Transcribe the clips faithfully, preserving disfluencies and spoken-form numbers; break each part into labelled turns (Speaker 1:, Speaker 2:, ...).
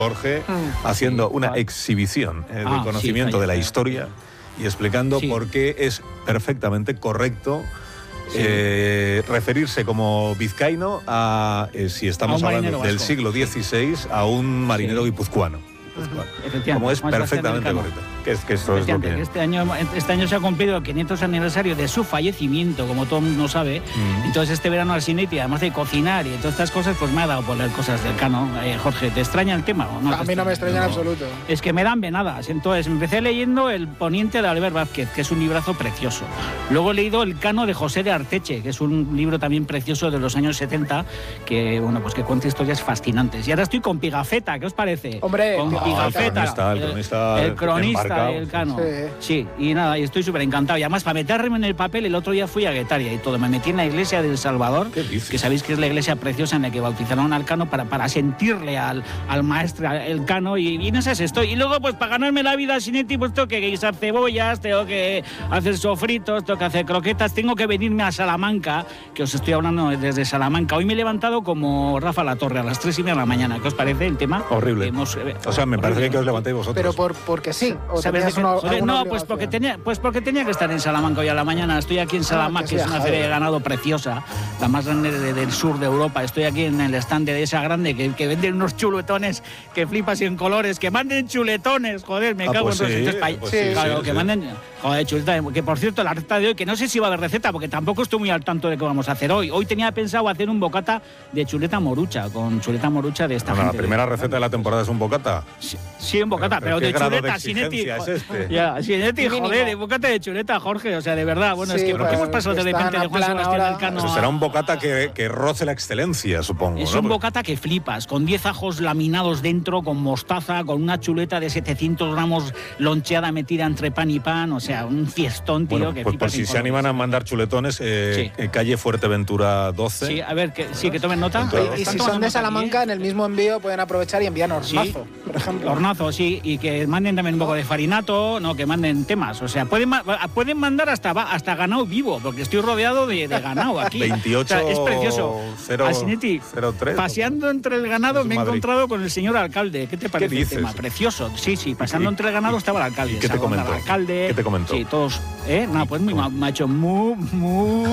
Speaker 1: Jorge haciendo
Speaker 2: sí,
Speaker 1: una
Speaker 2: claro.
Speaker 1: exhibición eh, de
Speaker 2: Ah,
Speaker 1: conocimiento
Speaker 2: sí,
Speaker 1: de la
Speaker 2: sí.
Speaker 1: historia y explicando
Speaker 2: Sí.
Speaker 1: por qué es perfectamente correcto
Speaker 2: Sí.
Speaker 1: eh, referirse como vizcaíno a, eh, si estamos
Speaker 2: A un
Speaker 1: hablando
Speaker 2: marinero
Speaker 1: del
Speaker 2: vasco.
Speaker 1: siglo dieciséis, a un marinero
Speaker 2: Sí.
Speaker 1: guipuzcoano.
Speaker 2: Efectivamente,
Speaker 1: Como es
Speaker 2: Juan Sebastián
Speaker 1: perfectamente
Speaker 2: Elcano.
Speaker 1: correcto. Que, es, que esto es lo
Speaker 2: Efectivamente,
Speaker 1: que...
Speaker 2: que este año, este año se ha cumplido el quinientos aniversario de su fallecimiento, como todo el mundo sabe.
Speaker 1: Mm.
Speaker 2: Entonces este verano al Cinetti, además de cocinar y todas estas cosas, pues me ha dado por leer cosas del Cano. Eh, Jorge, ¿te extraña el tema o no?
Speaker 3: A mí no me extraña en absoluto.
Speaker 2: Es que me dan venadas. Entonces empecé leyendo El Poniente de Albert Vázquez, que es un librazo precioso. Luego he leído El Cano de José de Arteche, que es un libro también precioso de los años setenta, que bueno, pues que cuenta historias fascinantes. Y ahora estoy con Pigafetta, ¿qué os parece?
Speaker 3: Hombre,
Speaker 2: con
Speaker 3: ah,
Speaker 2: Pigafetta.
Speaker 1: el cronista, el cronista
Speaker 2: el cronista
Speaker 1: embarcado.
Speaker 2: del Cano.
Speaker 3: Sí.
Speaker 2: Sí, y nada, y estoy súper encantado. Y además, para meterme en el papel, el otro día fui a Guetaria y todo. Me metí en la iglesia del Salvador,
Speaker 1: ¿Qué dices?
Speaker 2: que sabéis que es la iglesia preciosa en la que bautizaron al Cano para, para sentirle al, al maestro, el Cano. Y, y en esas estoy. Y luego, pues para ganarme la vida, Sinetti, pues tengo que guisar cebollas, tengo que hacer sofritos, tengo que hacer croquetas, tengo que venirme a Salamanca, que os estoy hablando desde Salamanca. Hoy me he levantado como Rafa Latorre a las tres y media de la mañana. ¿Qué os parece el tema?
Speaker 1: Horrible.
Speaker 2: Hemos, eh,
Speaker 1: O sea, me parece
Speaker 2: horrible.
Speaker 1: que os levantéis vosotros.
Speaker 3: Pero por, porque sí. O
Speaker 2: ¿Sabes de
Speaker 3: tenías
Speaker 2: qué?
Speaker 3: una-
Speaker 2: Joder,
Speaker 3: alguna
Speaker 2: no, pues porque,
Speaker 3: obligación.
Speaker 2: tenía, pues porque tenía que estar en Salamanca hoy a la mañana. Estoy aquí en Salamanca,
Speaker 3: que
Speaker 2: que es
Speaker 3: sí,
Speaker 2: una
Speaker 3: joder.
Speaker 2: feria de ganado preciosa, la más grande de- del sur de Europa. Estoy aquí en el stand de esa grande que, que venden unos chuletones que flipas y en colores. Que manden chuletones, joder, me
Speaker 1: Ah,
Speaker 2: cago
Speaker 1: pues
Speaker 2: en
Speaker 1: sí,
Speaker 2: todos estos países.
Speaker 1: pues
Speaker 3: sí,
Speaker 2: claro,
Speaker 1: sí,
Speaker 2: que
Speaker 1: sí.
Speaker 2: manden. Joder, chuleta, que por cierto, la receta de hoy, que no sé si va a haber receta, porque tampoco estoy muy al tanto de qué vamos a hacer hoy. Hoy tenía pensado hacer un bocata de chuleta morucha, con chuleta morucha de esta
Speaker 1: Bueno, la
Speaker 2: gente.
Speaker 1: primera receta de la temporada es un bocata.
Speaker 2: Sí, sí, un bocata,
Speaker 1: Pero
Speaker 2: pero,
Speaker 1: ¿qué
Speaker 2: de
Speaker 1: grado de
Speaker 2: chuleta, Sinetti.
Speaker 1: exigencia es este?
Speaker 2: Ya, Sinetti,
Speaker 3: Mínimo.
Speaker 2: joder, de bocata de chuleta, Jorge, o sea, de verdad. Bueno, es
Speaker 3: Sí,
Speaker 2: que ¿por qué
Speaker 3: pues,
Speaker 2: hemos pasado de
Speaker 3: están
Speaker 2: repente de
Speaker 3: a
Speaker 2: Juan
Speaker 3: plan
Speaker 2: Sebastián
Speaker 3: ahora.
Speaker 2: Elcano?
Speaker 1: Pues
Speaker 2: a-
Speaker 1: será un bocata que, que roce la excelencia, supongo.
Speaker 2: Es
Speaker 1: ¿no?
Speaker 2: un bocata que flipas, con diez ajos laminados dentro, con mostaza, con una chuleta de setecientos gramos loncheada metida entre pan y pan, o sea, un fiestón, tío,
Speaker 1: Bueno,
Speaker 2: que
Speaker 1: pues por
Speaker 2: flipas
Speaker 1: si
Speaker 2: en
Speaker 1: se
Speaker 2: colores.
Speaker 1: animan a mandar chuletones, eh,
Speaker 2: Sí.
Speaker 1: eh, calle Fuerteventura doce.
Speaker 2: Sí, a ver, que, sí, que tomen nota.
Speaker 1: Oye,
Speaker 3: Y
Speaker 2: Están
Speaker 3: si
Speaker 2: tomando
Speaker 3: son de
Speaker 2: nota aquí,
Speaker 3: Salamanca,
Speaker 2: ¿eh?
Speaker 3: en el mismo envío pueden aprovechar y envían hornazo,
Speaker 2: Sí.
Speaker 3: por ejemplo.
Speaker 2: Hornazo, sí, y que manden también un poco de farinato, no, que manden temas. O sea, pueden, ma- pueden mandar hasta, va- hasta ganado vivo, porque estoy rodeado de, de ganado aquí.
Speaker 1: veintiocho
Speaker 2: O sea, es precioso.
Speaker 1: cero-
Speaker 2: Asinetti,
Speaker 1: cero tres.
Speaker 2: paseando entre el ganado
Speaker 1: Es
Speaker 2: me he
Speaker 1: Madrid.
Speaker 2: encontrado con el señor alcalde. ¿Qué te parece
Speaker 1: dices?
Speaker 2: el tema? Precioso. Sí, sí, pasando
Speaker 1: ¿Y-
Speaker 2: entre el ganado estaba el alcalde.
Speaker 1: y qué te
Speaker 2: saludando al
Speaker 1: comentó?
Speaker 2: alcalde.
Speaker 1: ¿Qué te comentó?
Speaker 2: Sí, todos. ¿Eh? No, pues muy ma- macho, muy, muy.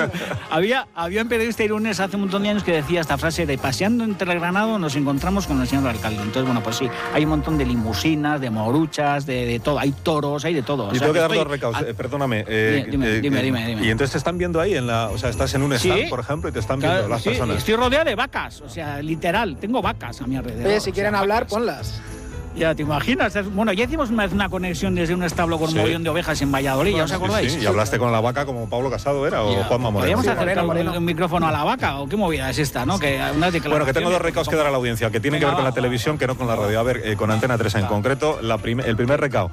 Speaker 2: había, había un periodista de lunes hace un montón de años que decía esta frase de paseando entre el ganado nos encontramos con el señor alcalde. Entonces, bueno, pues sí, hay un montón de limusinas, de moruchas, de, de todo. Hay toros, hay de todo. O
Speaker 1: Y
Speaker 2: sea,
Speaker 1: tengo que dar
Speaker 2: estoy-
Speaker 1: dos recaos,
Speaker 2: Ah,
Speaker 1: eh, perdóname. eh,
Speaker 2: Dime,
Speaker 1: eh,
Speaker 2: dime,
Speaker 1: eh,
Speaker 2: dime, dime.
Speaker 1: Y entonces te están viendo ahí, en la, o sea, estás en un
Speaker 2: Sí.
Speaker 1: stand, por ejemplo, y te están
Speaker 2: claro,
Speaker 1: viendo las
Speaker 2: sí,
Speaker 1: personas.
Speaker 2: estoy rodeado de vacas, o sea, literal, tengo vacas a mi alrededor.
Speaker 3: Oye,
Speaker 2: o
Speaker 3: si
Speaker 2: sea,
Speaker 3: quieren hablar,
Speaker 2: vacas.
Speaker 3: ponlas.
Speaker 2: Ya te imaginas. Bueno, ya hicimos una vez una conexión desde un establo con
Speaker 1: Sí.
Speaker 2: un mogollón de ovejas en Valladolid, ¿ya os
Speaker 1: Sí,
Speaker 2: acordáis?
Speaker 1: sí, y hablaste con la vaca como Pablo Casado era, o
Speaker 2: Ya.
Speaker 1: Juanma Moreno.
Speaker 2: Podríamos
Speaker 3: Sí,
Speaker 2: acercar
Speaker 3: Moreno,
Speaker 2: un-
Speaker 3: Moreno.
Speaker 2: un micrófono a la vaca, o qué movida es esta, ¿no? Que unas
Speaker 1: Bueno, que tengo dos recaos que dar a la audiencia, que tienen que
Speaker 2: Venga,
Speaker 1: ver con
Speaker 2: va,
Speaker 1: la televisión,
Speaker 2: va.
Speaker 1: que no con la radio. A ver, eh, con Antena tres en
Speaker 2: Va.
Speaker 1: concreto, la prim- el primer recao,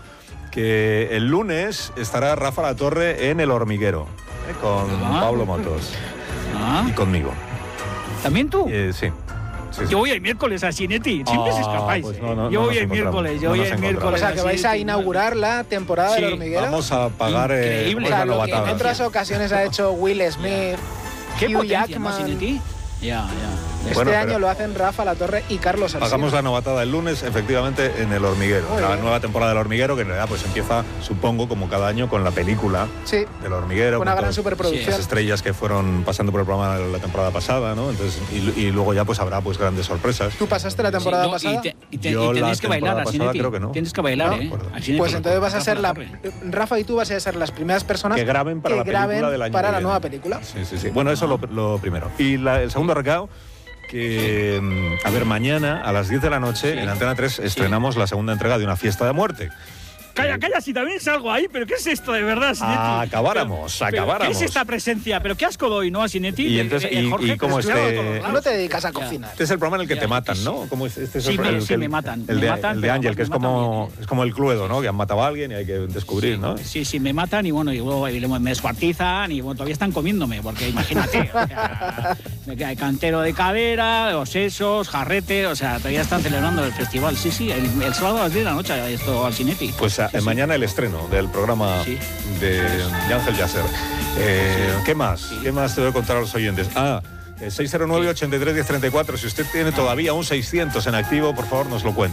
Speaker 1: que el lunes estará Rafa Latorre en El Hormiguero, eh, con
Speaker 2: Ah.
Speaker 1: Pablo Motos
Speaker 2: Ah,
Speaker 1: y conmigo.
Speaker 2: ¿también tú?
Speaker 1: Eh, sí. Sí, sí.
Speaker 2: Yo voy el miércoles a Sinetti, siempre
Speaker 1: Ah,
Speaker 2: se escapáis.
Speaker 1: pues
Speaker 2: ¿eh?
Speaker 1: no, no,
Speaker 2: yo
Speaker 1: no
Speaker 2: voy
Speaker 1: nos
Speaker 2: el miércoles,
Speaker 1: encontramos,
Speaker 2: yo
Speaker 1: no
Speaker 2: voy
Speaker 1: nos
Speaker 2: el
Speaker 1: encontramos.
Speaker 2: miércoles.
Speaker 3: O sea, que vais a
Speaker 2: Sinetti,
Speaker 3: inaugurar la temporada
Speaker 2: Sí.
Speaker 3: del hormiguero.
Speaker 1: Vamos a pagar eh,
Speaker 2: Increíble.
Speaker 1: ¿cómo
Speaker 3: O
Speaker 1: es
Speaker 3: sea,
Speaker 1: la
Speaker 3: lo que en
Speaker 1: novatada?
Speaker 3: otras ocasiones ha hecho Will Smith,
Speaker 2: ¿Qué
Speaker 3: Hugh
Speaker 2: potencia, no,
Speaker 3: Jackman.
Speaker 2: Sinetti? Ya, ya.
Speaker 3: Este
Speaker 1: Bueno, pero-
Speaker 3: año lo hacen Rafa Latorre y Carlos Alsina.
Speaker 1: Pagamos la novatada el lunes, efectivamente, en El Hormiguero.
Speaker 3: Muy
Speaker 1: La
Speaker 3: bien.
Speaker 1: nueva temporada del Hormiguero, que en realidad pues empieza, supongo, como cada año, con la película
Speaker 3: Sí,
Speaker 1: del Hormiguero.
Speaker 3: una
Speaker 1: con
Speaker 3: gran
Speaker 1: todas
Speaker 3: superproducción.
Speaker 1: las estrellas que fueron pasando por el programa la temporada pasada, ¿no? Entonces, y, y luego ya pues habrá pues grandes sorpresas.
Speaker 3: ¿Tú pasaste la temporada
Speaker 2: Sí, no,
Speaker 3: pasada?
Speaker 2: Y, te, y, te,
Speaker 1: Yo
Speaker 2: y
Speaker 1: la
Speaker 2: tenéis que bailar,
Speaker 1: temporada pasada
Speaker 2: Sinetti.
Speaker 1: creo que no.
Speaker 2: Tienes que bailar,
Speaker 3: No,
Speaker 2: ¿eh?
Speaker 1: acuerdo.
Speaker 2: A Sinetti.
Speaker 3: Pues entonces vas a ser la...
Speaker 2: Torre.
Speaker 3: Rafa y tú vas a ser las primeras personas
Speaker 1: Que graben para
Speaker 3: que
Speaker 1: la película
Speaker 3: graben
Speaker 1: del año
Speaker 3: para
Speaker 1: que
Speaker 3: la
Speaker 1: viene.
Speaker 3: nueva película.
Speaker 1: Sí, sí, sí. Bueno, eso lo, lo primero. Y la- el segundo recao, que, mm, a ver, mañana a las diez de la noche
Speaker 2: Sí.
Speaker 1: en Antena tres estrenamos la segunda entrega de Una fiesta de muerte.
Speaker 2: Calla, calla, si también salgo ahí, pero ¿qué es esto de verdad, Sinetti?
Speaker 1: Acabáramos,
Speaker 2: Pero- pero
Speaker 1: acabáramos.
Speaker 2: ¿Qué es esta presencia? ¿Pero qué asco doy, no, a Sinetti?
Speaker 1: Y
Speaker 2: De-
Speaker 1: entonces,
Speaker 2: de- de
Speaker 1: y-
Speaker 2: Jorge,
Speaker 1: y cómo
Speaker 2: pero es que lo hago
Speaker 1: este-
Speaker 2: de todos
Speaker 3: Tú no
Speaker 2: lados.
Speaker 3: te dedicas a
Speaker 2: Ya.
Speaker 3: cocinar.
Speaker 1: Este es el programa en el que
Speaker 2: Ya,
Speaker 1: te matan,
Speaker 2: sí.
Speaker 1: ¿no? Como es- este es
Speaker 2: Sí,
Speaker 1: el,
Speaker 2: me-
Speaker 1: el
Speaker 2: sí,
Speaker 1: que-
Speaker 2: me matan,
Speaker 1: El
Speaker 2: me
Speaker 1: de,
Speaker 2: matan,
Speaker 1: el de
Speaker 2: pero
Speaker 1: Ángel,
Speaker 2: además
Speaker 1: que es
Speaker 2: me matan
Speaker 1: como,
Speaker 2: bien, ¿eh?
Speaker 1: es como el Cluedo, ¿no? Que han matado a alguien y hay que descubrir, ¿no?
Speaker 2: Sí, sí, me matan y bueno, y luego y luego me descuartizan y bueno, todavía están comiéndome, porque imagínate, o sea, me queda el cantero de cadera, los sesos, jarrete, o sea, todavía están celebrando el festival. Sí, sí, el, el sábado a las diez de la noche esto al Sinetti.
Speaker 1: Pues a-
Speaker 2: Sí, sí.
Speaker 1: mañana el estreno del programa
Speaker 2: Sí.
Speaker 1: de, de Ángel Yasser. Eh, ¿Qué más? ¿Qué más te voy a contar a los oyentes? Ah, eh, seis cero nueve, ochenta y tres, diez treinta y cuatro. Si usted tiene todavía un seiscientos en activo, por favor, nos lo cuenta.